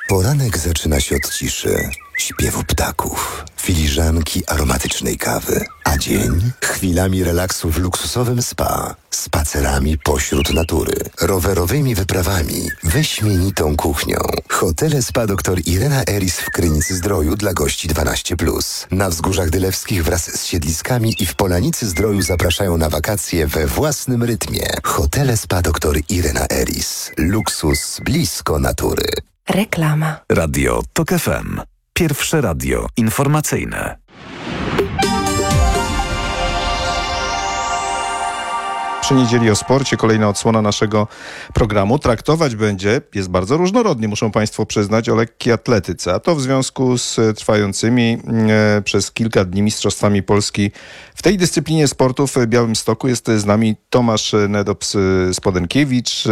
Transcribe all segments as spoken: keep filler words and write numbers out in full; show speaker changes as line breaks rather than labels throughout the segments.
Poranek zaczyna się od ciszy, śpiewu ptaków, filiżanki aromatycznej kawy, a dzień chwilami relaksu w luksusowym spa, spacerami pośród natury, rowerowymi wyprawami, wyśmienitą kuchnią. Hotele Spa dr Irena Eris w Krynicy-Zdroju dla gości dwanaście plus. Na Wzgórzach Dylewskich wraz z siedliskami i w Polanicy-Zdroju zapraszają na wakacje we własnym rytmie. Hotele Spa dr Irena Eris. Luksus blisko natury.
Reklama.
Radio Tok F M. Pierwsze radio informacyjne.
Przy niedzieli o sporcie kolejna odsłona naszego programu. Traktować będzie, jest bardzo różnorodnie, muszą Państwo przyznać, o lekkiej atletyce. A to w związku z trwającymi e, przez kilka dni mistrzostwami Polski w tej dyscyplinie sportu w Białymstoku. Jest z nami Tomasz Nedops-Spodenkiewicz.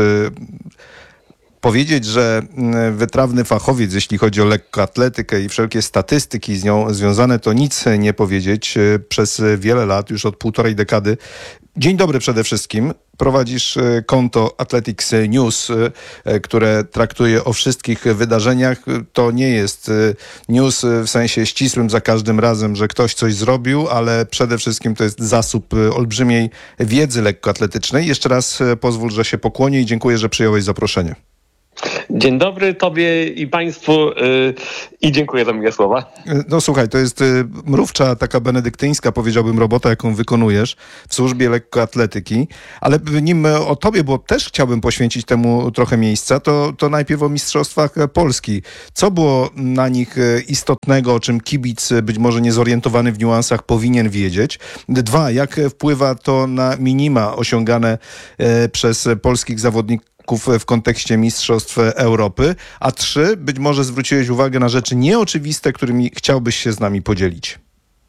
Powiedzieć, że wytrawny fachowiec, jeśli chodzi o lekkoatletykę i wszelkie statystyki z nią związane, to nic nie powiedzieć. Przez wiele lat, już od półtorej dekady. Dzień dobry przede wszystkim. Prowadzisz konto Athletics News, które traktuje o wszystkich wydarzeniach. To nie jest news w sensie ścisłym za każdym razem, że ktoś coś zrobił, ale przede wszystkim to jest zasób olbrzymiej wiedzy lekkoatletycznej. Jeszcze raz pozwól, że się pokłonię i dziękuję, że przyjąłeś zaproszenie.
Dzień dobry Tobie i Państwu yy, i dziękuję za miłe słowa.
No słuchaj, to jest y, mrówcza, taka benedyktyńska, powiedziałbym, robota, jaką wykonujesz w służbie lekkoatletyki, ale nim o Tobie, bo też chciałbym poświęcić temu trochę miejsca, to, to najpierw o Mistrzostwach Polski. Co było na nich istotnego, o czym kibic, być może niezorientowany w niuansach, powinien wiedzieć? Dwa, jak wpływa to na minima osiągane y, przez polskich zawodników w kontekście Mistrzostw Europy, a trzy, być może zwróciłeś uwagę na rzeczy nieoczywiste, którymi chciałbyś się z nami podzielić.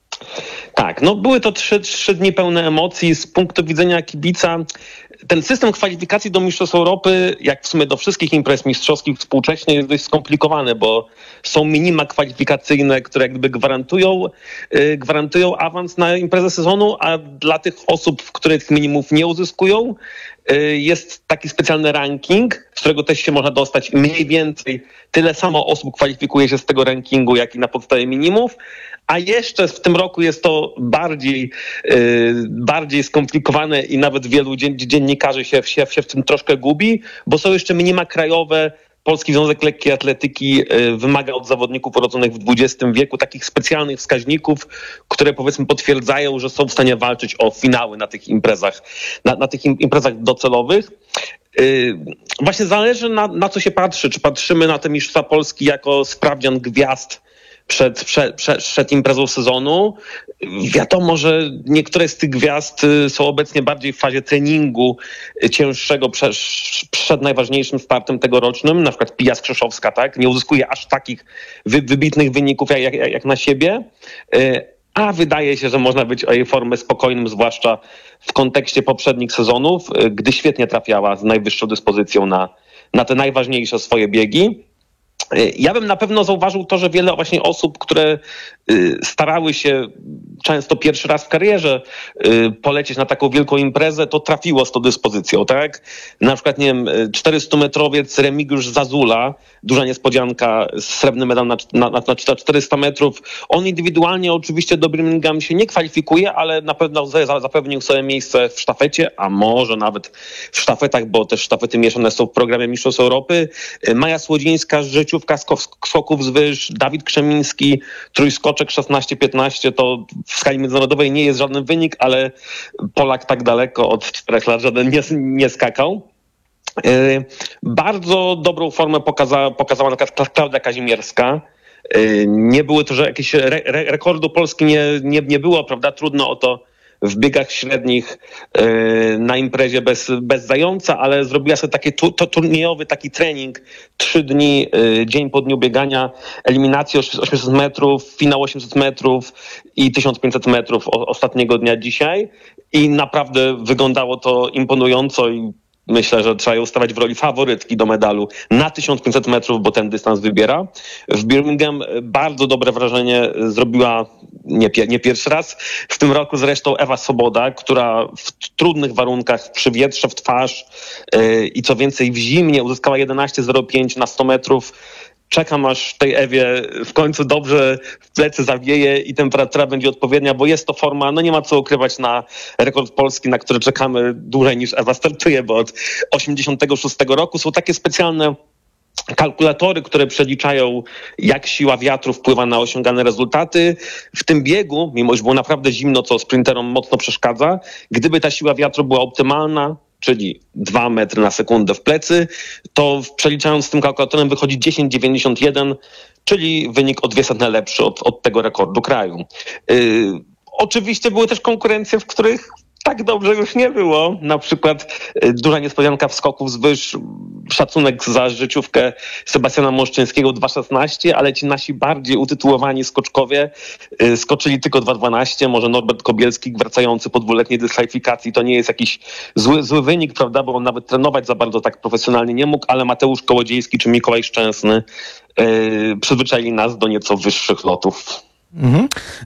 Tak, no były to trzy, trzy dni pełne emocji. Z punktu widzenia kibica ten system kwalifikacji do Mistrzostw Europy, jak w sumie do wszystkich imprez mistrzowskich współcześnie, jest dość skomplikowany, bo są minima kwalifikacyjne, które jakby gwarantują, yy, gwarantują awans na imprezę sezonu, a dla tych osób, które tych minimów nie uzyskują, yy, jest taki specjalny ranking, z którego też się można dostać i mniej więcej tyle samo osób kwalifikuje się z tego rankingu, jak i na podstawie minimów. A jeszcze w tym roku jest to bardziej, yy, bardziej skomplikowane i nawet wielu dzien- dziennikarzy się, się, się w tym troszkę gubi, bo są jeszcze minima krajowe. Polski Związek Lekkiej Atletyki yy, wymaga od zawodników urodzonych w dwudziestym wieku takich specjalnych wskaźników, które powiedzmy potwierdzają, że są w stanie walczyć o finały na tych imprezach, na, na tych im- imprezach docelowych. Yy, właśnie zależy na, na co się patrzy. Czy patrzymy na te Mistrzostwa Polski jako sprawdzian gwiazd Przed, przed, przed, przed imprezą sezonu. Wiadomo, że niektóre z tych gwiazd są obecnie bardziej w fazie treningu cięższego przed, przed najważniejszym startem tegorocznym, na przykład Pia Skrzeszowska, tak? Nie uzyskuje aż takich wy, wybitnych wyników jak, jak, jak na siebie, a wydaje się, że można być o jej formę spokojnym, zwłaszcza w kontekście poprzednich sezonów, gdy świetnie trafiała z najwyższą dyspozycją na, na te najważniejsze swoje biegi. Ja bym na pewno zauważył to, że wiele właśnie osób, które starały się często pierwszy raz w karierze polecieć na taką wielką imprezę, to trafiło z tą dyspozycją, tak? Na przykład, nie wiem, czterystumetrowiec Remigiusz Zazula, duża niespodzianka, srebrny medal na, na, na czterysta metrów. On indywidualnie oczywiście do Birmingham się nie kwalifikuje, ale na pewno zapewnił sobie miejsce w sztafecie, a może nawet w sztafetach, bo też sztafety mieszane są w programie Mistrzostw Europy. Maja Słodzińska, życiówka skoków z wyż, Dawid Krzemiński, trójskoczek szesnaście piętnaście, to w skali międzynarodowej nie jest żaden wynik, ale Polak tak daleko od czterech lat żaden nie, nie skakał. Yy, bardzo dobrą formę pokaza, pokazała na przykład Klaudia Kazimierska. Yy, nie były to, że jakieś re, re, rekordu Polski nie, nie, nie było, prawda? Trudno o to w biegach średnich yy, na imprezie bez, bez zająca, ale zrobiła sobie taki tu, to turniejowy taki trening, trzy dni, yy, dzień po dniu biegania, eliminację osiemset metrów, finał osiemset metrów i tysiąc pięćset metrów o, ostatniego dnia dzisiaj i naprawdę wyglądało to imponująco i myślę, że trzeba ją stawiać w roli faworytki do medalu na tysiąc pięćset metrów, bo ten dystans wybiera. W Birmingham bardzo dobre wrażenie zrobiła nie, pier- nie pierwszy raz w tym roku zresztą Ewa Swoboda, która w trudnych warunkach, przy wietrze w twarz yy, i co więcej w zimnie uzyskała jedenaście zero pięć na sto metrów czekam, aż tej Ewie w końcu dobrze w plecy zawieje i temperatura będzie odpowiednia, bo jest to forma, no nie ma co ukrywać, na rekord polski, na który czekamy dłużej niż Ewa startuje, bo od osiemdziesiątego szóstego roku są takie specjalne kalkulatory, które przeliczają, jak siła wiatru wpływa na osiągane rezultaty. W tym biegu, mimo że było naprawdę zimno, co sprinterom mocno przeszkadza, gdyby ta siła wiatru była optymalna, czyli dwa metry na sekundę w plecy, to przeliczając z tym kalkulatorem wychodzi dziesięć przecinek dziewięćdziesiąt jeden, czyli wynik o dwie setne lepszy od, od tego rekordu kraju. Yy, oczywiście były też konkurencje, w których tak dobrze już nie było. Na przykład y, duża niespodzianka w skoku z wyż, szacunek za życiówkę Sebastiana Moszczyńskiego dwa szesnaście, ale ci nasi bardziej utytułowani skoczkowie y, skoczyli tylko dwa dwanaście. Może Norbert Kobielski wracający po dwuletniej dyskwalifikacji to nie jest jakiś zły, zły wynik, prawda, bo on nawet trenować za bardzo tak profesjonalnie nie mógł, ale Mateusz Kołodziejski czy Mikołaj Szczęsny y, przyzwyczaili nas do nieco wyższych lotów.
Mhm.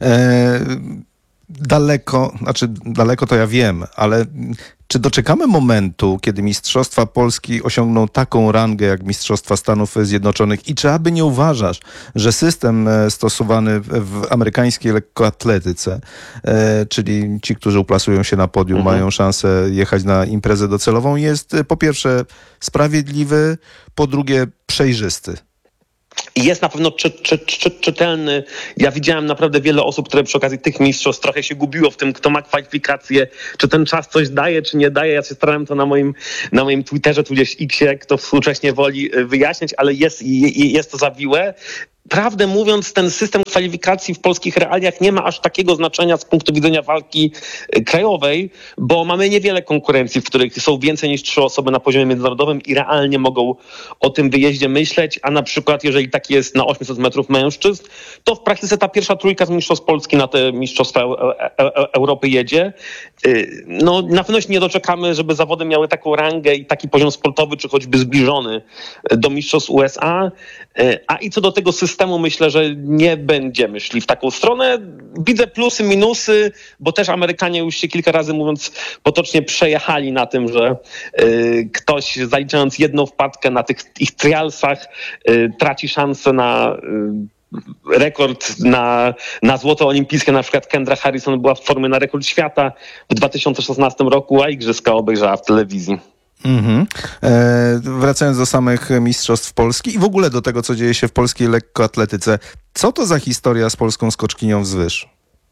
E- Daleko, znaczy daleko to ja wiem, ale czy doczekamy momentu, kiedy Mistrzostwa Polski osiągną taką rangę jak Mistrzostwa Stanów Zjednoczonych i czy aby nie uważasz, że system stosowany w amerykańskiej lekkoatletyce, e, czyli ci, którzy uplasują się na podium, mhm. mają szansę jechać na imprezę docelową, jest po pierwsze sprawiedliwy, po drugie przejrzysty?
I jest na pewno czy, czy, czy, czytelny. Ja widziałem naprawdę wiele osób, które przy okazji tych mistrzostw trochę się gubiło w tym, kto ma kwalifikacje, czy ten czas coś daje, czy nie daje. Ja się starałem to na moim, na moim Twitterze, tudzież Xie, kto współcześnie woli, wyjaśnić, ale jest, jest to zawiłe. Prawdę mówiąc, ten system kwalifikacji w polskich realiach nie ma aż takiego znaczenia z punktu widzenia walki krajowej, bo mamy niewiele konkurencji, w których są więcej niż trzy osoby na poziomie międzynarodowym i realnie mogą o tym wyjeździe myśleć, a na przykład jeżeli tak jest na osiemset metrów mężczyzn, to w praktyce ta pierwsza trójka z mistrzostw Polski na te mistrzostwa Europy jedzie. No na pewno się nie doczekamy, żeby zawody miały taką rangę i taki poziom sportowy, czy choćby zbliżony do mistrzostw U S A. A i co do tego systemu, myślę, że nie będziemy szli w taką stronę. Widzę plusy, minusy, bo też Amerykanie już się kilka razy, mówiąc potocznie, przejechali na tym, że y, ktoś, zaliczając jedną wpadkę na tych ich trialsach, y, traci szansę na y, rekord na, na złoto olimpijskie. Na przykład Kendra Harrison była w formie na rekord świata w dwa tysiące szesnastym roku, a igrzyska obejrzała w telewizji.
Mhm. E, wracając do samych mistrzostw Polski i w ogóle do tego, co dzieje się w polskiej lekkoatletyce. Co to za historia z polską skoczkinią wzwyż?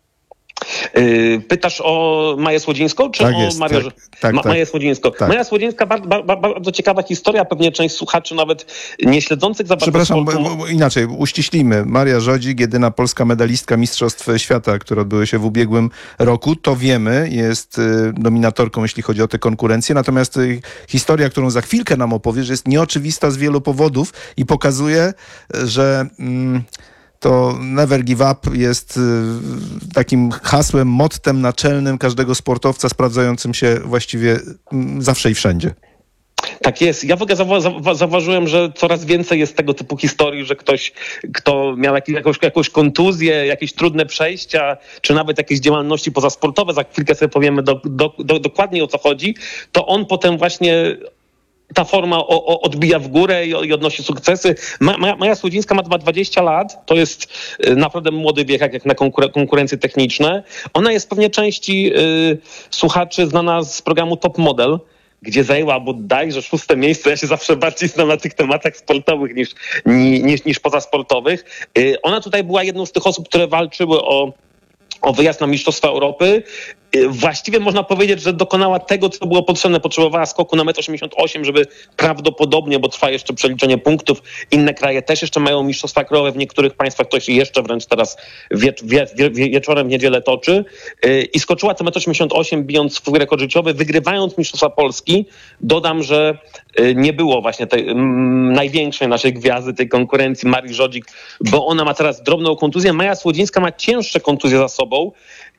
Pytasz o Maję Słodzińską, czy
tak
o
jest,
Marię
tak, tak,
Ma-
tak.
Maję Słodzińską?
Tak.
Maja Słodzińska, bardzo, bardzo, bardzo ciekawa historia, pewnie część słuchaczy nawet nie śledzących za bardzo
Przepraszam,
sportu.
bo, bo inaczej, uściślimy. Maria Żodzik, jedyna polska medalistka Mistrzostw Świata, które odbyły się w ubiegłym roku, to wiemy, jest y, dominatorką, jeśli chodzi o te konkurencje, natomiast y, historia, którą za chwilkę nam opowiesz, jest nieoczywista z wielu powodów i pokazuje, że... Mm, to never give up jest y, takim hasłem, mottem naczelnym każdego sportowca sprawdzającym się właściwie y, zawsze i wszędzie.
Tak jest. Ja w ogóle zauwa- zauwa- zauważyłem, że coraz więcej jest tego typu historii, że ktoś, kto miał jakiś, jakąś, jakąś kontuzję, jakieś trudne przejścia, czy nawet jakieś działalności pozasportowe, za chwilkę sobie powiemy do, do, do, dokładnie o co chodzi, to on potem właśnie... ta forma o, o, odbija w górę i, i odnosi sukcesy. Ma, Maja, Maja Słodzińska ma dwadzieścia lat, to jest y, naprawdę młody wiek, jak, jak na konkuren- konkurencje techniczne. Ona jest pewnie części y, słuchaczy znana z programu Top Model, gdzie zajęła bodajże szóste miejsce. Ja się zawsze bardziej znam na tych tematach sportowych niż, niż, niż pozasportowych. Y, ona tutaj była jedną z tych osób, które walczyły o o wyjazd na Mistrzostwa Europy. Właściwie można powiedzieć, że dokonała tego, co było potrzebne. Potrzebowała skoku na metr osiemdziesiąt osiem, żeby prawdopodobnie, bo trwa jeszcze przeliczenie punktów, inne kraje też jeszcze mają mistrzostwa krajowe, w niektórych państwach to się jeszcze wręcz teraz wiecz, wie, wie, wieczorem w niedzielę toczy. I skoczyła ten metr osiemdziesiąt osiem, bijąc swój rekord życiowy, wygrywając Mistrzostwa Polski. Dodam, że nie było właśnie tej m, największej naszej gwiazdy tej konkurencji, Marii Żodzik, bo ona ma teraz drobną kontuzję. Maja Słodzińska ma cięższe kontuzje za sobą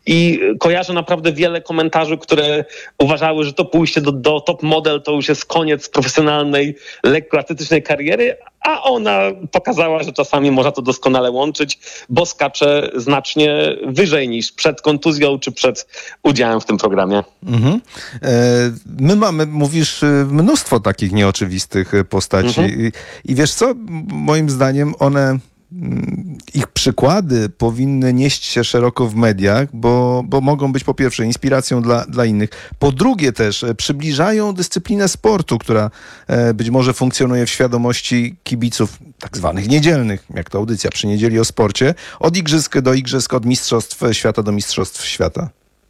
i kojarzę naprawdę wiele komentarzy, które uważały, że to pójście do, do top model to już jest koniec profesjonalnej, lekkoatletycznej kariery, a ona pokazała, że czasami można to doskonale łączyć, bo skacze znacznie wyżej niż przed kontuzją czy przed udziałem w tym programie. Mhm.
My mamy, mówisz, mnóstwo takich nieoczywistych postaci mhm. I, i wiesz co, moim zdaniem one... ich przykłady powinny nieść się szeroko w mediach, bo, bo mogą być po pierwsze inspiracją dla, dla innych, po drugie też przybliżają dyscyplinę sportu, która e, być może funkcjonuje w świadomości kibiców tak zwanych niedzielnych, jak to audycja przy niedzieli o sporcie, od igrzysk do igrzysk, od mistrzostw świata do mistrzostw świata.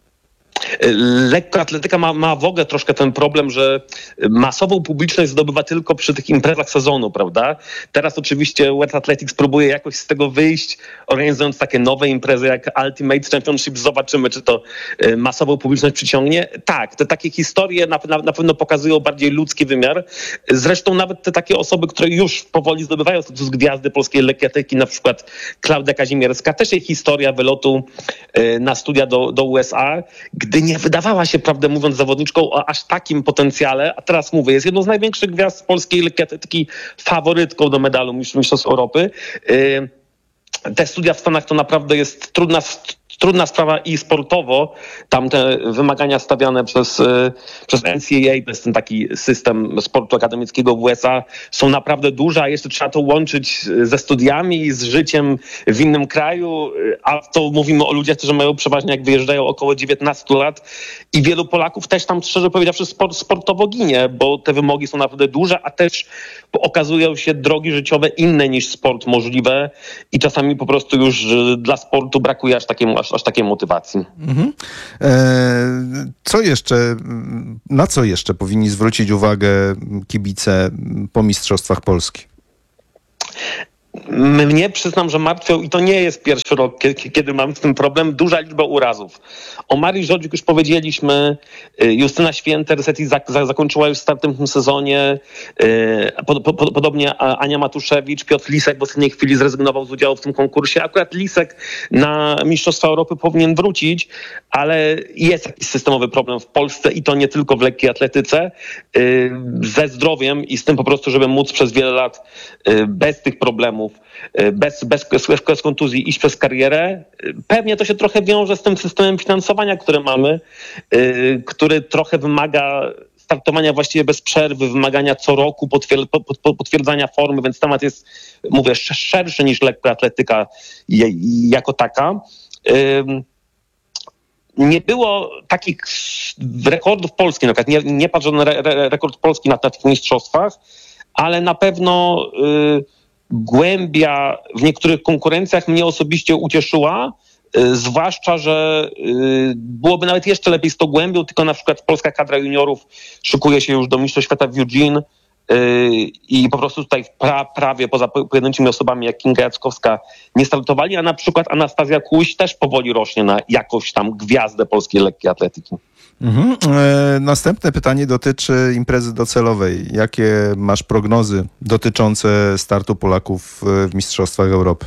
Lekkoatletyka ma, ma w ogóle troszkę ten problem, że masową publiczność zdobywa tylko przy tych imprezach sezonu, prawda? Teraz oczywiście World Athletics próbuje jakoś z tego wyjść, organizując takie nowe imprezy jak Ultimate Championship. Zobaczymy, czy to masową publiczność przyciągnie. Tak, te takie historie na, na, na pewno pokazują bardziej ludzki wymiar. Zresztą nawet te takie osoby, które już powoli zdobywają status gwiazdy polskiej lekkoatletyki, na przykład Klaudia Kazimierska, też jej historia wylotu na studia do, do U S A, gdy nie wydawała się, prawdę mówiąc, zawodniczką o aż takim potencjale, a teraz mówię, jest jedną z największych gwiazd polskiej lekkoatletyki, faworytką do medalu Mistrzostw Europy. Te studia w Stanach to naprawdę jest trudna Trudna sprawa i sportowo. Tam te wymagania stawiane przez, przez N C A A, to jest ten taki system sportu akademickiego w U S A, są naprawdę duże, a jeszcze trzeba to łączyć ze studiami, z życiem w innym kraju, a to mówimy o ludziach, którzy mają przeważnie, jak wyjeżdżają, około dziewiętnaście lat i wielu Polaków też tam, szczerze powiedziawszy, sport, sportowo ginie, bo te wymogi są naprawdę duże, a też okazują się drogi życiowe inne niż sport możliwe i czasami po prostu już dla sportu brakuje aż takiej, aż, aż takiej motywacji. Mhm.
E, co jeszcze, na co jeszcze powinni zwrócić uwagę kibice po Mistrzostwach Polski?
Mnie, przyznam, że martwią, i to nie jest pierwszy rok, kiedy mam z tym problem, duża liczba urazów. O Marii Żodzik już powiedzieliśmy, Justyna Święter-Setti zakończyła już startem w tym sezonie, podobnie Ania Matuszewicz, Piotr Lisek w ostatniej chwili zrezygnował z udziału w tym konkursie. Akurat Lisek na Mistrzostwa Europy powinien wrócić, ale jest jakiś systemowy problem w Polsce i to nie tylko w lekkiej atletyce, ze zdrowiem i z tym po prostu, żeby móc przez wiele lat bez tych problemów, Bez, bez, bez kontuzji iść przez karierę. Pewnie to się trochę wiąże z tym systemem finansowania, który mamy, yy, który trochę wymaga startowania właściwie bez przerwy, wymagania co roku potwier- potwierdzania formy, więc temat jest, mówię, szerszy niż lekkoatletyka jako taka. Yy, Nie było takich rekordów polskich, na przykład nie, nie patrzę na re, re, rekord polski na, na tych mistrzostwach, ale na pewno yy, głębia w niektórych konkurencjach mnie osobiście ucieszyła, yy, zwłaszcza, że yy, byłoby nawet jeszcze lepiej z tą głębią, tylko na przykład polska kadra juniorów szykuje się już do Mistrzostw Świata w Eugene yy, i po prostu tutaj pra, prawie poza pojedynczymi osobami jak Kinga Jackowska nie startowali, a na przykład Anastazja Kłuś też powoli rośnie na jakąś tam gwiazdę polskiej lekkiej atletyki.
Mhm. E, następne pytanie dotyczy imprezy docelowej. Jakie masz prognozy dotyczące startu Polaków w Mistrzostwach Europy?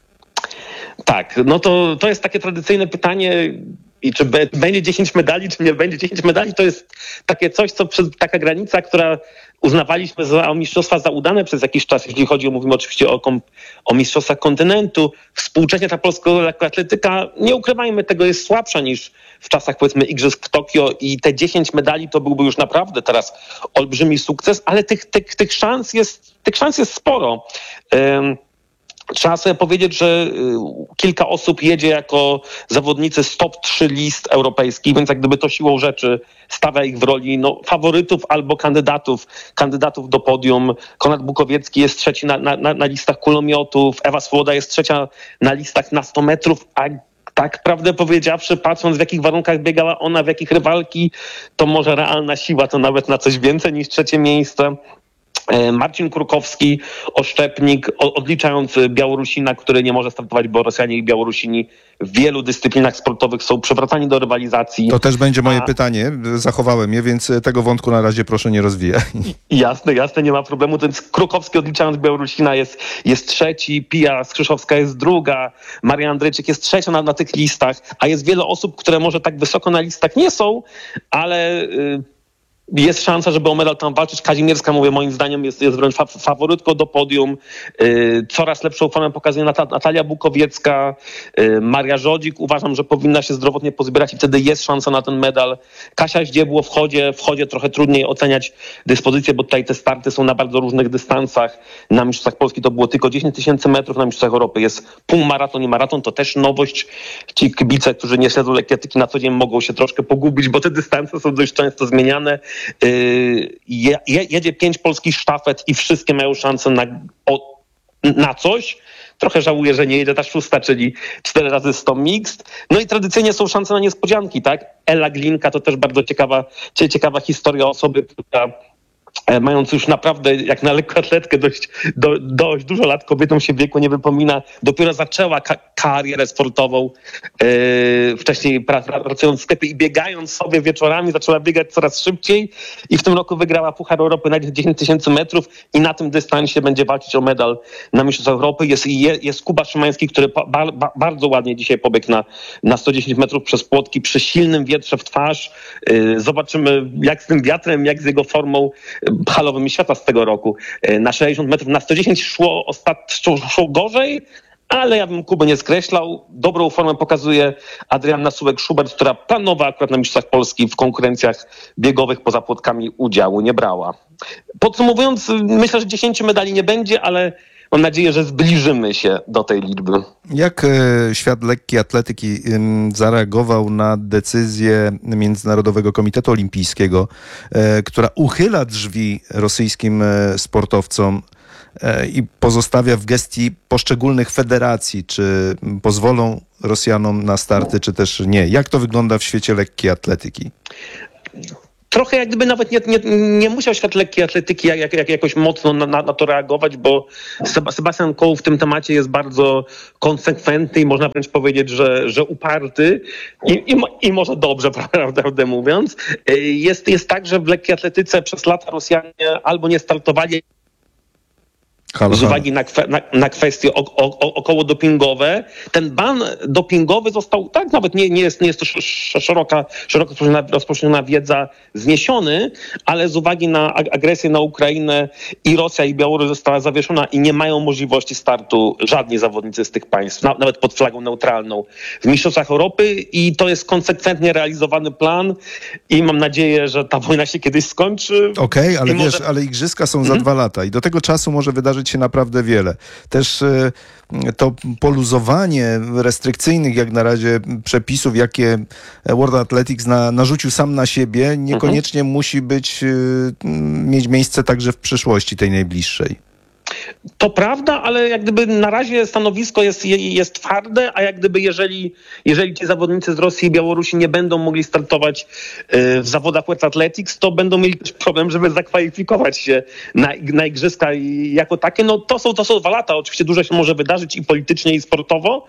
Tak, no to, to jest takie tradycyjne pytanie, i czy be, będzie dziesięć medali, czy nie będzie dziesięć medali, to jest takie coś, co przez, taka granica, która uznawaliśmy za mistrzostwa za udane przez jakiś czas, jeśli chodzi, mówimy oczywiście o, o mistrzostwach kontynentu. Współcześnie ta polska lekkoatletyka, nie ukrywajmy tego, jest słabsza niż w czasach, powiedzmy, igrzysk w Tokio i te dziesięć medali to byłby już naprawdę teraz olbrzymi sukces, ale tych, tych, tych szans jest, tych szans jest sporo. Um, Trzeba sobie powiedzieć, że kilka osób jedzie jako zawodnicy z top trzy list europejskich, więc jak gdyby to siłą rzeczy stawia ich w roli no, faworytów albo kandydatów, kandydatów do podium. Konrad Bukowiecki jest trzeci na, na, na listach kulomiotów, Ewa Swoboda jest trzecia na listach na sto metrów, a tak prawdę powiedziawszy, patrząc w jakich warunkach biegała ona, w jakich rywalki, to może realna siła to nawet na coś więcej niż trzecie miejsce. Marcin Krukowski, oszczepnik, odliczając Białorusina, który nie może startować, bo Rosjanie i Białorusini w wielu dyscyplinach sportowych są przywracani do rywalizacji.
To też będzie moje
A...
pytanie, zachowałem je, więc tego wątku na razie proszę nie rozwijaj.
Jasne, jasne, nie ma problemu. Ten Krukowski, odliczając Białorusina, jest, jest trzeci, Pija Skrzyszowska jest druga, Maria Andrzejczyk jest trzecia na, na tych listach, a jest wiele osób, które może tak wysoko na listach nie są, ale... Yy, jest szansa, żeby o medal tam walczyć. Kazimierska, mówię, moim zdaniem jest, jest wręcz fa- faworytką do podium. Yy, coraz lepszą formę pokazuje Nat- Natalia Bukowiecka. Yy, Maria Żodzik uważam, że powinna się zdrowotnie pozbierać i wtedy jest szansa na ten medal. Kasia Ździebło w chodzie, w chodzie trochę trudniej oceniać dyspozycję, bo tutaj te starty są na bardzo różnych dystansach. Na Mistrzostwach Polski to było tylko dziesięć tysięcy metrów, na Mistrzostwach Europy jest półmaraton i maraton, to też nowość. Ci kibice, którzy nie śledzą lekkiej atletyki na co dzień, mogą się troszkę pogubić, bo te dystanse są dość często zmieniane. Je, jedzie pięć polskich sztafet i wszystkie mają szansę na, o, na coś. Trochę żałuję, że nie jedzie ta szósta, czyli cztery razy sto mixed. No i tradycyjnie są szanse na niespodzianki, tak? Ela Glinka to też bardzo ciekawa, ciekawa historia osoby, która mając już naprawdę, jak na lekkoatletkę, dość, do, dość dużo lat, kobietom się w wieku nie wypomina, dopiero zaczęła ka- karierę sportową, yy, wcześniej pra- pracując w sklepie i biegając sobie wieczorami, zaczęła biegać coraz szybciej i w tym roku wygrała Puchar Europy na dziesięć tysięcy metrów i na tym dystansie będzie walczyć o medal na Mistrzostwach Europy. Jest, jest Kuba Szymański, który ba- ba- bardzo ładnie dzisiaj pobiegł na, na sto dziesięć metrów przez płotki przy silnym wietrze w twarz. Yy, zobaczymy, jak z tym wiatrem, jak z jego formą halowym świata z tego roku. Na sześćdziesiąt metrów, na sto dziesięć szło, ostat... szło, szło gorzej, ale ja bym Kuby nie skreślał. Dobrą formę pokazuje Adrianna Sułek-Szubert, która planowa akurat na Mistrzostwach Polski w konkurencjach biegowych poza płotkami udziału nie brała. Podsumowując, myślę, że dziesięciu medali nie będzie, ale mam nadzieję, że zbliżymy się do tej liczby.
Jak e, świat lekkiej atletyki e, zareagował na decyzję Międzynarodowego Komitetu Olimpijskiego, e, która uchyla drzwi rosyjskim e, sportowcom e, i pozostawia w gestii poszczególnych federacji, czy pozwolą Rosjanom na starty, czy też nie? Jak to wygląda w świecie lekkiej atletyki?
Trochę jak gdyby nawet nie, nie, nie musiał świat lekkiej atletyki jak, jak, jak jakoś mocno na, na, na to reagować, bo Sebastian Coe w tym temacie jest bardzo konsekwentny i można wręcz powiedzieć, że, że uparty i, i, i może dobrze, prawdę mówiąc. Jest, jest tak, że w lekkiej atletyce przez lata Rosjanie albo nie startowali,
Halo,
z uwagi na, kwe, na, na kwestie o, o, około dopingowe. Ten ban dopingowy został, tak nawet nie, nie, jest, nie jest to szeroka, szeroko rozpowszechniona, rozpowszechniona wiedza, zniesiony, ale z uwagi na agresję na Ukrainę i Rosja i Białoruś została zawieszona i nie mają możliwości startu żadni zawodnicy z tych państw, na, nawet pod flagą neutralną w Mistrzostwach Europy i to jest konsekwentnie realizowany plan i mam nadzieję, że ta wojna się kiedyś skończy.
Okej, okay, ale
I
wiesz,
może...
ale igrzyska są za
mhm.
dwa lata i do tego czasu może wydarzyć się naprawdę wiele. Też y, to poluzowanie restrykcyjnych jak na razie przepisów, jakie World Athletics na, narzucił sam na siebie, niekoniecznie mhm. musi być, y, mieć miejsce także w przyszłości tej najbliższej.
To prawda, ale jak gdyby na razie stanowisko jest, jest twarde, a jak gdyby jeżeli, jeżeli ci zawodnicy z Rosji i Białorusi nie będą mogli startować w zawodach World Athletics, to będą mieli też problem, żeby zakwalifikować się na, na igrzyska jako takie. No to są, to są dwa lata. Oczywiście dużo się może wydarzyć i politycznie, i sportowo.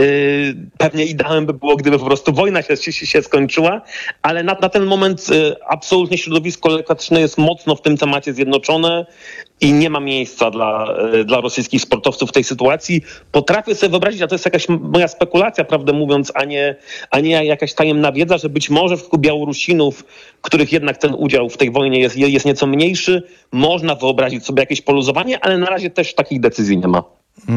Pewnie ideałem by było, gdyby po prostu wojna się, się, się skończyła, ale na, na ten moment absolutnie środowisko lekkoatletyczne jest mocno w tym temacie zjednoczone i nie ma miejsca dla, dla rosyjskich sportowców w tej sytuacji. Potrafię sobie wyobrazić, a to jest jakaś moja spekulacja, prawdę mówiąc, a nie, a nie jakaś tajemna wiedza, że być może w Białorusinów, których jednak ten udział w tej wojnie jest, jest nieco mniejszy, można wyobrazić sobie jakieś poluzowanie, ale na razie też takich decyzji nie ma.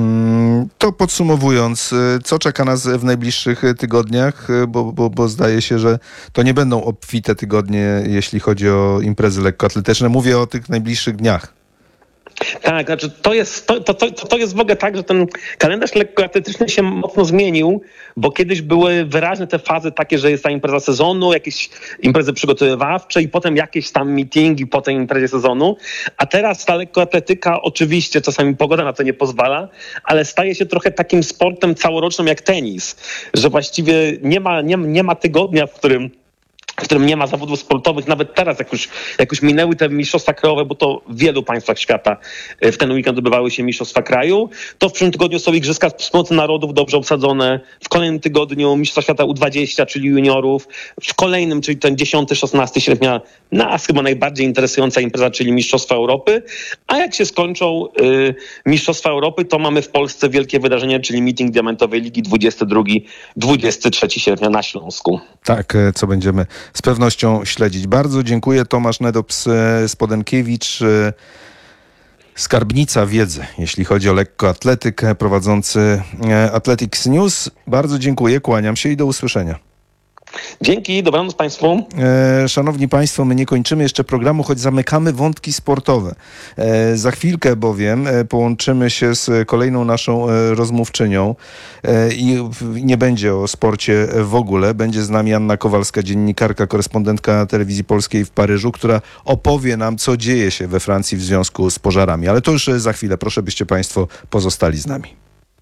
To podsumowując, co czeka nas w najbliższych tygodniach, bo, bo, bo zdaje się, że to nie będą obfite tygodnie, jeśli chodzi o imprezy lekkoatletyczne. Mówię o tych najbliższych dniach.
Tak, znaczy to jest, to, to, to, to jest w ogóle tak, że ten kalendarz lekkoatletyczny się mocno zmienił, bo kiedyś były wyraźne te fazy takie, że jest ta impreza sezonu, jakieś imprezy przygotowywawcze i potem jakieś tam meetingi po tej imprezie sezonu, a teraz ta lekkoatletyka, oczywiście czasami pogoda na to nie pozwala, ale staje się trochę takim sportem całorocznym jak tenis, że właściwie nie ma, nie, nie ma tygodnia, w którym w którym nie ma zawodów sportowych, nawet teraz, jak już, jak już minęły te mistrzostwa krajowe, bo to w wielu państwach świata w ten weekend odbywały się mistrzostwa kraju, to w przyszłym tygodniu są Igrzyska Wspólnoty Narodów dobrze obsadzone, w kolejnym tygodniu mistrzostwa świata U dwadzieścia, czyli juniorów, w kolejnym, czyli ten dziesiąty szesnasty sierpnia, nas chyba najbardziej interesująca impreza, czyli Mistrzostwa Europy, a jak się skończą y, Mistrzostwa Europy, to mamy w Polsce wielkie wydarzenie, czyli meeting Diamentowej Ligi dwudziestego drugiego dwudziestego trzeciego sierpnia na Śląsku.
Tak, co będziemy z pewnością śledzić. Bardzo dziękuję. Tomasz Nedops-Spodenkiewicz, skarbnica wiedzy, jeśli chodzi o lekkoatletykę, prowadzący Athletics News. Bardzo dziękuję, kłaniam się i do usłyszenia.
Dzięki, dobranoc Państwu.
E, szanowni Państwo, my nie kończymy jeszcze programu, choć zamykamy wątki sportowe. E, za chwilkę bowiem e, połączymy się z kolejną naszą e, rozmówczynią e, i w, nie będzie o sporcie w ogóle. Będzie z nami Anna Kowalska, dziennikarka, korespondentka Telewizji Polskiej w Paryżu, która opowie nam, co dzieje się we Francji w związku z pożarami. Ale to już za chwilę. Proszę, byście Państwo pozostali z nami.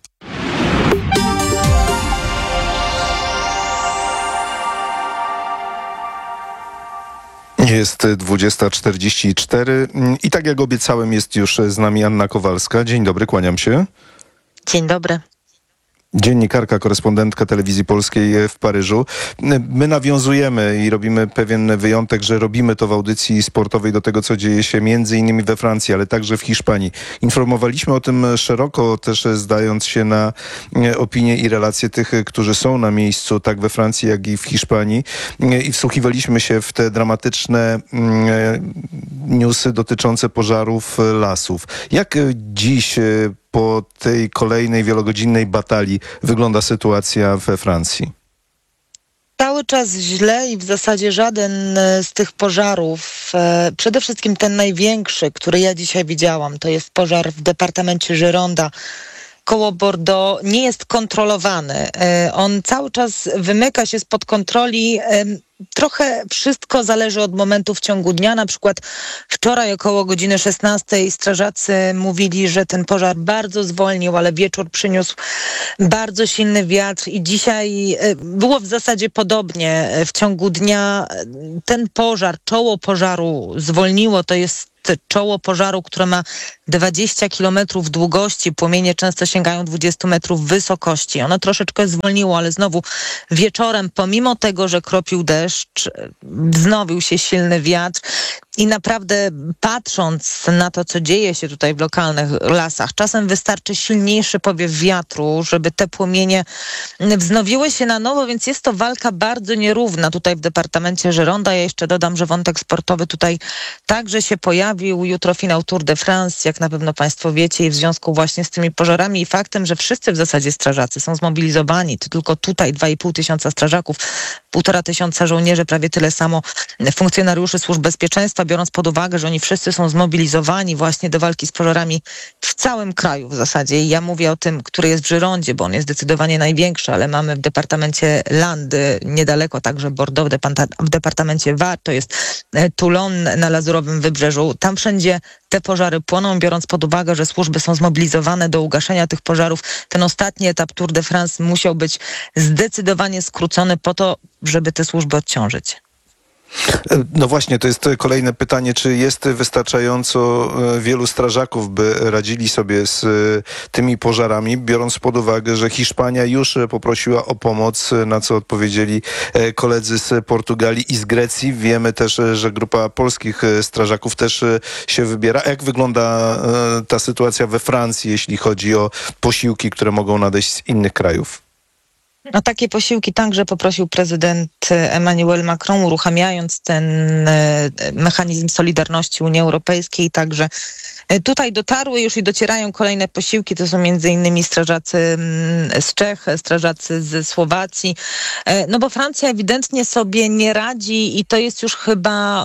Jest dwudziesta czterdzieści cztery i tak jak obiecałem, jest już z nami Anna Kowalska. Dzień dobry, kłaniam się.
Dzień dobry.
Dziennikarka, korespondentka Telewizji Polskiej w Paryżu. My nawiązujemy i robimy pewien wyjątek, że robimy to w audycji sportowej do tego, co dzieje się między innymi we Francji, ale także w Hiszpanii. Informowaliśmy o tym szeroko, też zdając się na opinie i relacje tych, którzy są na miejscu, tak we Francji, jak i w Hiszpanii. I wsłuchiwaliśmy się w te dramatyczne newsy dotyczące pożarów lasów. Jak dziś po tej kolejnej wielogodzinnej batalii wygląda sytuacja we Francji?
Cały czas źle i w zasadzie żaden z tych pożarów, e, przede wszystkim ten największy, który ja dzisiaj widziałam, to jest pożar w departamencie Gironda koło Bordeaux, nie jest kontrolowany. E, on cały czas wymyka się spod kontroli. E, Trochę wszystko zależy od momentu w ciągu dnia. Na przykład wczoraj około godziny szesnastej strażacy mówili, że ten pożar bardzo zwolnił, ale wieczór przyniósł bardzo silny wiatr i dzisiaj było w zasadzie podobnie. W ciągu dnia ten pożar, czoło pożaru zwolniło. To jest czoło pożaru, które ma dwadzieścia kilometrów długości. Płomienie często sięgają dwadzieścia metrów wysokości. Ono troszeczkę zwolniło, ale znowu wieczorem, pomimo tego, że kropił deszcz, wznowił się silny wiatr i naprawdę patrząc na to, co dzieje się tutaj w lokalnych lasach, czasem wystarczy silniejszy powiew wiatru, żeby te płomienie wznowiły się na nowo, więc jest to walka bardzo nierówna tutaj w departamencie Gironda. Ja jeszcze dodam, że wątek sportowy tutaj także się pojawił. Jutro finał Tour de France, jak na pewno Państwo wiecie, i w związku właśnie z tymi pożarami i faktem, że wszyscy w zasadzie strażacy są zmobilizowani, to tylko tutaj dwa i pół tysiąca strażaków, półtora tysiąca żołnierzy, prawie tyle samo funkcjonariuszy służb bezpieczeństwa, biorąc pod uwagę, że oni wszyscy są zmobilizowani właśnie do walki z pożarami w całym kraju w zasadzie. I ja mówię o tym, który jest w Girondzie, bo on jest zdecydowanie największy, ale mamy w departamencie Landy, niedaleko także Bordeaux, w, depanta- w departamencie Var, to jest Toulon na Lazurowym Wybrzeżu. Tam wszędzie te pożary płoną, biorąc pod uwagę, że służby są zmobilizowane do ugaszenia tych pożarów. Ten ostatni etap Tour de France musiał być zdecydowanie skrócony po to, żeby te służby odciążyć.
No właśnie, to jest kolejne pytanie, czy jest wystarczająco wielu strażaków, by radzili sobie z tymi pożarami, biorąc pod uwagę, że Hiszpania już poprosiła o pomoc, na co odpowiedzieli koledzy z Portugalii i z Grecji. Wiemy też, że grupa polskich strażaków też się wybiera. Jak wygląda ta sytuacja we Francji, jeśli chodzi o posiłki, które mogą nadejść z innych krajów?
No takie posiłki także poprosił prezydent Emmanuel Macron, uruchamiając ten mechanizm solidarności Unii Europejskiej. Także tutaj dotarły już i docierają kolejne posiłki. To są między innymi strażacy z Czech, strażacy z Słowacji. No bo Francja ewidentnie sobie nie radzi i to jest już chyba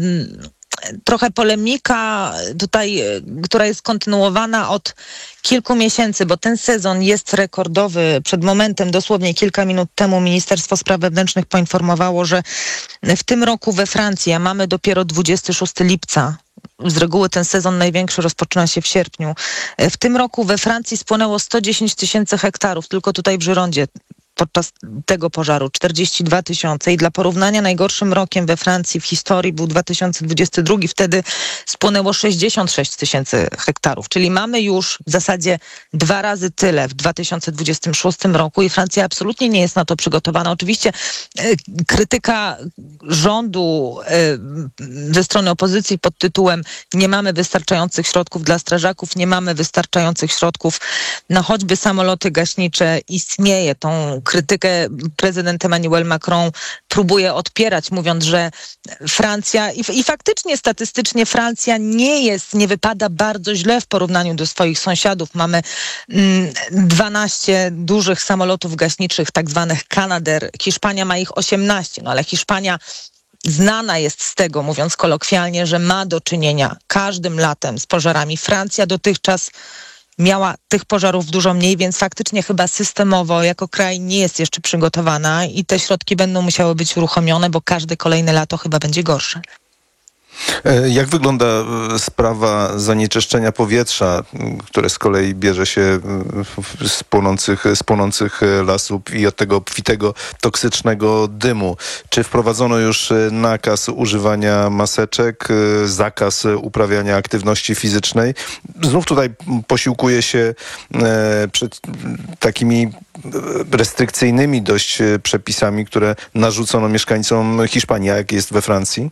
trochę polemika tutaj, która jest kontynuowana od kilku miesięcy, bo ten sezon jest rekordowy. Przed momentem, dosłownie kilka minut temu, Ministerstwo Spraw Wewnętrznych poinformowało, że w tym roku we Francji, a mamy dopiero dwudziestego szóstego lipca, z reguły ten sezon największy rozpoczyna się w sierpniu. W tym roku we Francji spłonęło sto dziesięć tysięcy hektarów, tylko tutaj w Girondzie. podczas tego pożaru czterdzieści dwa tysiące i dla porównania najgorszym rokiem we Francji w historii był dwa tysiące dwudziesty drugi. Wtedy spłonęło sześćdziesiąt sześć tysięcy hektarów, czyli mamy już w zasadzie dwa razy tyle w dwa tysiące dwudziestym szóstym roku i Francja absolutnie nie jest na to przygotowana. Oczywiście y, krytyka rządu y, ze strony opozycji pod tytułem nie mamy wystarczających środków dla strażaków, nie mamy wystarczających środków na choćby samoloty gaśnicze istnieje. Tą krytykę prezydent Emmanuel Macron próbuje odpierać, mówiąc, że Francja i, i faktycznie statystycznie Francja nie jest, nie wypada bardzo źle w porównaniu do swoich sąsiadów. Mamy mm, dwanaście dużych samolotów gaśniczych, tak zwanych Canadair. Hiszpania ma ich osiemnaście, no ale Hiszpania znana jest z tego, mówiąc kolokwialnie, że ma do czynienia każdym latem z pożarami. Francja dotychczas miała tych pożarów dużo mniej, więc faktycznie chyba systemowo jako kraj nie jest jeszcze przygotowana i te środki będą musiały być uruchomione, bo każde kolejne lato chyba będzie gorsze.
Jak wygląda sprawa zanieczyszczenia powietrza, które z kolei bierze się z płonących, z płonących lasów i od tego obfitego, toksycznego dymu? Czy wprowadzono już nakaz używania maseczek, zakaz uprawiania aktywności fizycznej? Znów tutaj posiłkuje się przed takimi restrykcyjnymi dość przepisami, które narzucono mieszkańcom Hiszpanii. A jak jest we Francji?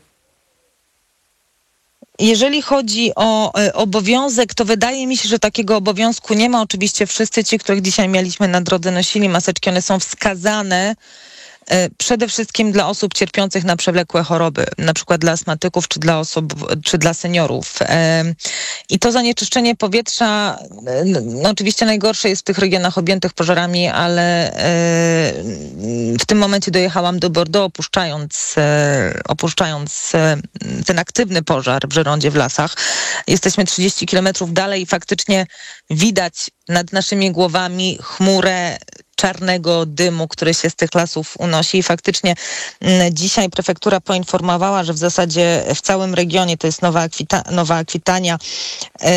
Jeżeli chodzi o y, obowiązek, to wydaje mi się, że takiego obowiązku nie ma. Oczywiście wszyscy ci, których dzisiaj mieliśmy na drodze, nosili maseczki. One są wskazane y, przede wszystkim dla osób cierpiących na przewlekłe choroby, na przykład dla astmatyków czy dla osób, czy dla seniorów. Y, I to zanieczyszczenie powietrza, y, no oczywiście najgorsze jest w tych regionach objętych pożarami, ale y, w tym momencie dojechałam do Bordeaux, opuszczając, y, opuszczając y, ten aktywny pożar w Girondzie w lasach. Jesteśmy trzydzieści kilometrów dalej i faktycznie widać nad naszymi głowami chmurę czarnego dymu, który się z tych lasów unosi. I faktycznie m, dzisiaj prefektura poinformowała, że w zasadzie w całym regionie, to jest Nowa, Akwita- Nowa Akwitania, yy,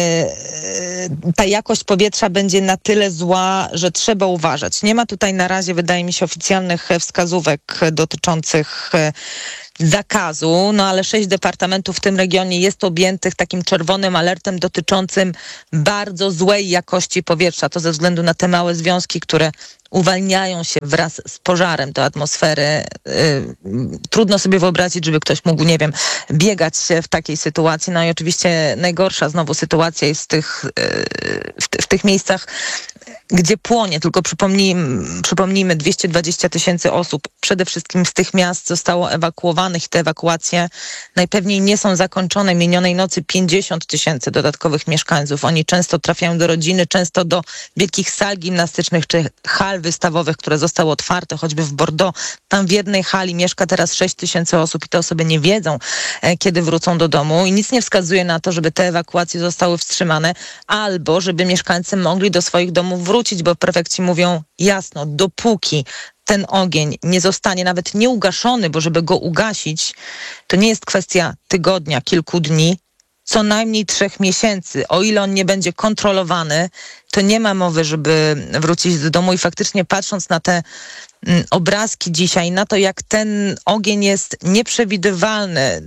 ta jakość powietrza będzie na tyle zła, że trzeba uważać. Nie ma tutaj na razie, wydaje mi się, oficjalnych wskazówek dotyczących yy, zakazu, no ale sześć departamentów w tym regionie jest objętych takim czerwonym alertem dotyczącym bardzo złej jakości powietrza. To ze względu na te małe związki, które uwalniają się wraz z pożarem do atmosfery. Yy, trudno sobie wyobrazić, żeby ktoś mógł, nie wiem, biegać w takiej sytuacji. No i oczywiście najgorsza znowu sytuacja jest w tych, yy, w, w tych miejscach, gdzie płonie. Tylko przypomnijmy, przypomnijmy dwieście dwadzieścia tysięcy osób przede wszystkim z tych miast zostało ewakuowanych i te ewakuacje najpewniej nie są zakończone. Minionej nocy pięćdziesiąt tysięcy dodatkowych mieszkańców. Oni często trafiają do rodziny, często do wielkich sal gimnastycznych czy hal wystawowych, które zostały otwarte, choćby w Bordeaux. Tam w jednej hali mieszka teraz sześć tysięcy osób i te osoby nie wiedzą, e, kiedy wrócą do domu i nic nie wskazuje na to, żeby te ewakuacje zostały wstrzymane albo żeby mieszkańcy mogli do swoich domów wrócić, bo w prefekcji mówią jasno, dopóki ten ogień nie zostanie nawet nie ugaszony, bo żeby go ugasić, to nie jest kwestia tygodnia, kilku dni, co najmniej trzech miesięcy. O ile on nie będzie kontrolowany, to nie ma mowy, żeby wrócić do domu i faktycznie patrząc na te mm, obrazki dzisiaj, na to jak ten ogień jest nieprzewidywalny,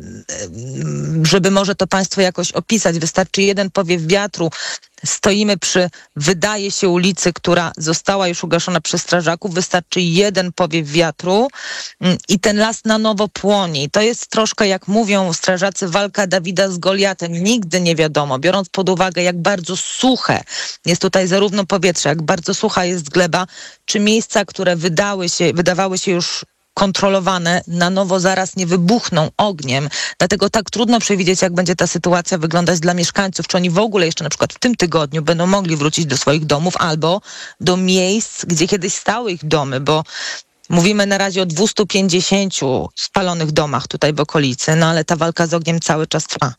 żeby może to Państwo jakoś opisać, wystarczy jeden powiew wiatru, stoimy przy, wydaje się, ulicy, która została już ugaszona przez strażaków, wystarczy jeden powiew wiatru mm, i ten las na nowo płonie. I to jest troszkę, jak mówią strażacy, walka Dawida z Goliatem. Nigdy nie wiadomo, biorąc pod uwagę, jak bardzo suche jest tutaj zarówno powietrze, jak bardzo sucha jest gleba, czy miejsca, które wydały się, wydawały się już kontrolowane, na nowo zaraz nie wybuchną ogniem. Dlatego tak trudno przewidzieć, jak będzie ta sytuacja wyglądać dla mieszkańców. Czy oni w ogóle jeszcze na przykład w tym tygodniu będą mogli wrócić do swoich domów albo do miejsc, gdzie kiedyś stały ich domy, bo mówimy na razie o dwieście pięćdziesiąt spalonych domach tutaj w okolicy, no ale ta walka z ogniem cały czas trwa.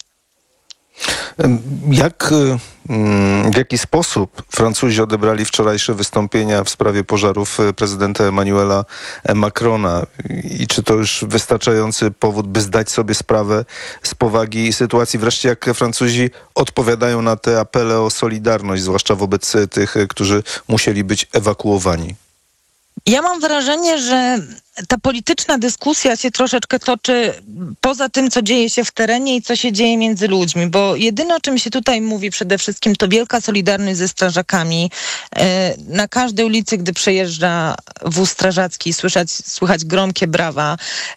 Jak, w jaki sposób Francuzi odebrali wczorajsze wystąpienia w sprawie pożarów prezydenta Emmanuela Macrona i czy to już wystarczający powód, by zdać sobie sprawę z powagi sytuacji? Wreszcie jak Francuzi odpowiadają na te apele o solidarność, zwłaszcza wobec tych, którzy musieli być ewakuowani?
Ja mam wrażenie, że ta polityczna dyskusja się troszeczkę toczy poza tym, co dzieje się w terenie i co się dzieje między ludźmi, bo jedyne, o czym się tutaj mówi przede wszystkim, to wielka solidarność ze strażakami. Na każdej ulicy, gdy przejeżdża wóz strażacki, słychać, słychać gromkie brawa.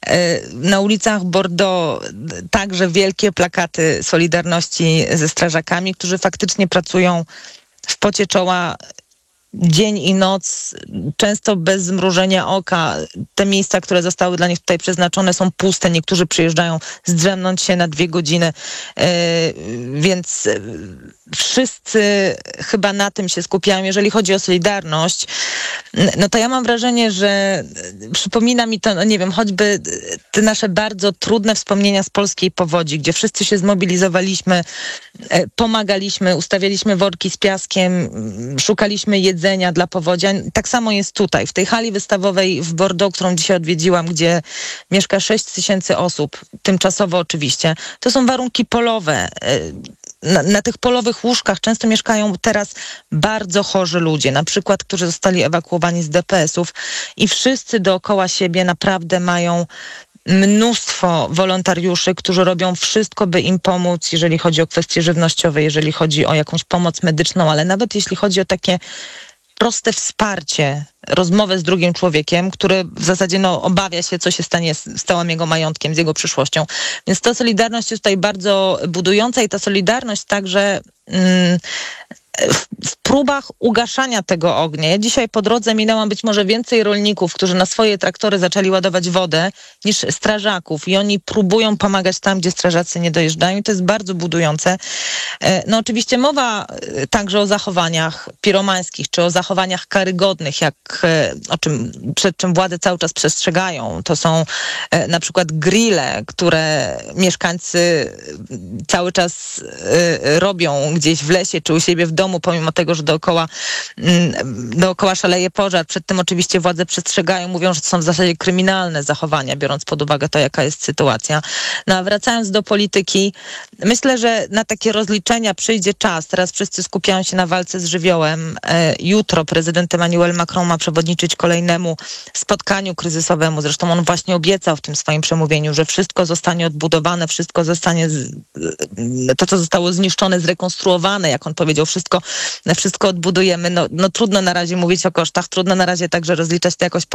Na ulicach Bordeaux także wielkie plakaty solidarności ze strażakami, którzy faktycznie pracują w pocie czoła dzień i noc, często bez zmrużenia oka. Te miejsca, które zostały dla nich tutaj przeznaczone, są puste. Niektórzy przyjeżdżają zdrzemnąć się na dwie godziny. Yy, więc wszyscy chyba na tym się skupiają. Jeżeli chodzi o solidarność, no to ja mam wrażenie, że przypomina mi to, no nie wiem, choćby te nasze bardzo trudne wspomnienia z polskiej powodzi, gdzie wszyscy się zmobilizowaliśmy, pomagaliśmy, ustawialiśmy worki z piaskiem, szukaliśmy jedzenia dla powodzian. Tak samo jest tutaj, w tej hali wystawowej w Bordeaux, którą dzisiaj odwiedziłam, gdzie mieszka sześć tysięcy osób, tymczasowo oczywiście. To są warunki polowe. Na, na tych polowych łóżkach często mieszkają teraz bardzo chorzy ludzie, na przykład, którzy zostali ewakuowani z D P S-ów i wszyscy dookoła siebie naprawdę mają mnóstwo wolontariuszy, którzy robią wszystko, by im pomóc, jeżeli chodzi o kwestie żywnościowe, jeżeli chodzi o jakąś pomoc medyczną, ale nawet jeśli chodzi o takie proste wsparcie, rozmowę z drugim człowiekiem, który w zasadzie no, obawia się, co się stanie z, z całym jego majątkiem, z jego przyszłością. Więc ta solidarność jest tutaj bardzo budująca i ta solidarność także mm, w, w próbach ugaszania tego ognia. Ja dzisiaj po drodze minęłam być może więcej rolników, którzy na swoje traktory zaczęli ładować wodę, niż strażaków i oni próbują pomagać tam, gdzie strażacy nie dojeżdżają i to jest bardzo budujące. No oczywiście mowa także o zachowaniach piromańskich, czy o zachowaniach karygodnych, jak o czym, przed czym władze cały czas przestrzegają. To są na przykład grille, które mieszkańcy cały czas robią gdzieś w lesie, czy u siebie w domu, pomimo tego, że dookoła, dookoła szaleje pożar. Przed tym oczywiście władze przestrzegają, mówią, że to są w zasadzie kryminalne zachowania, biorąc pod uwagę to, jaka jest sytuacja. No a wracając do polityki, myślę, że na takie rozliczenia przyjdzie czas. Teraz wszyscy skupiają się na walce z żywiołem. Jutro prezydent Emmanuel Macron ma przewodniczyć kolejnemu spotkaniu kryzysowemu. Zresztą on właśnie obiecał w tym swoim przemówieniu, że wszystko zostanie odbudowane, wszystko zostanie, z... to co zostało zniszczone, zrekonstruowane, jak on powiedział, wszystko, wszystko odbudujemy. No, no trudno na razie mówić o kosztach, trudno na razie także rozliczać to jakoś